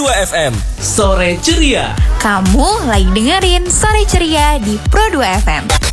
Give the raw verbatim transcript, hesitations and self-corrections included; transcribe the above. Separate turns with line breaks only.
dua F M. Sore Ceria.
Kamu lagi dengerin Sore Ceria di Pro dua F M.